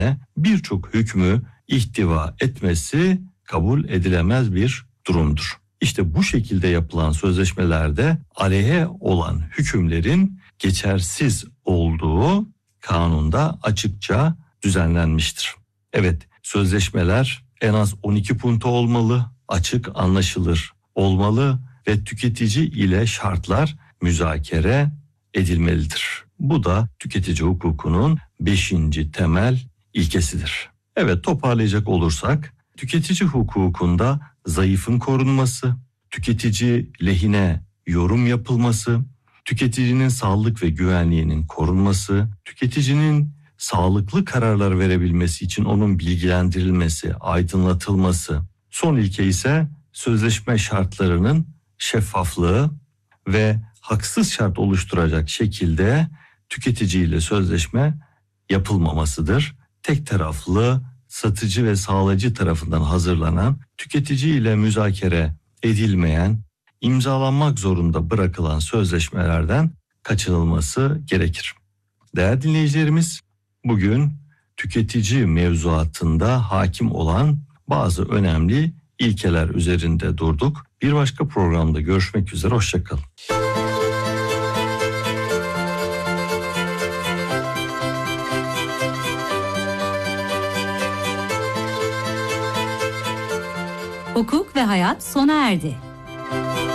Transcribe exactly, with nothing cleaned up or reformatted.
birçok hükmü ihtiva etmesi kabul edilemez bir durumdur. İşte bu şekilde yapılan sözleşmelerde aleyhe olan hükümlerin geçersiz olduğu kanunda açıkça düzenlenmiştir. Evet, sözleşmeler en az on iki punto olmalı, açık anlaşılır olmalı ve tüketici ile şartlar müzakere edilmelidir. Bu da tüketici hukukunun beşinci temel ilkesidir. Evet, toparlayacak olursak tüketici hukukunda zayıfın korunması, tüketici lehine yorum yapılması, tüketicinin sağlık ve güvenliğinin korunması, tüketicinin sağlıklı kararlar verebilmesi için onun bilgilendirilmesi, aydınlatılması. Son ilke ise sözleşme şartlarının şeffaflığı ve haksız şart oluşturacak şekilde tüketiciyle sözleşme yapılmamasıdır. Tek taraflı satıcı ve sağlayıcı tarafından hazırlanan, tüketici ile müzakere edilmeyen, imzalanmak zorunda bırakılan sözleşmelerden kaçınılması gerekir. Değerli dinleyicilerimiz, bugün tüketici mevzuatında hakim olan bazı önemli ilkeler üzerinde durduk. Bir başka programda görüşmek üzere, hoşça kalın. Hukuk ve hayat sona erdi.